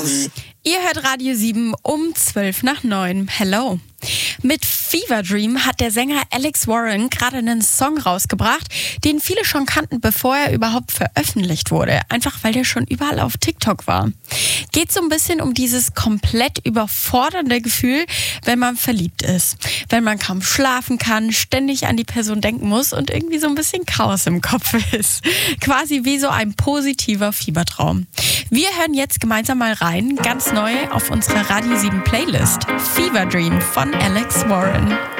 Ihr hört Radio 7 um 8:55. Hello. Mit Fever Dream hat der Sänger Alex Warren gerade einen Song rausgebracht, den viele schon kannten, bevor er überhaupt veröffentlicht wurde. Einfach weil der schon überall auf TikTok war. Geht so ein bisschen um dieses komplett überfordernde Gefühl, wenn man verliebt ist. Wenn man kaum schlafen kann, ständig an die Person denken muss und irgendwie so ein bisschen Chaos im Kopf ist. Quasi wie so ein positiver Fiebertraum. Wir hören jetzt gemeinsam mal rein, ganz neu auf unserer Radio 7 Playlist. Fever Dream von Alex Warren.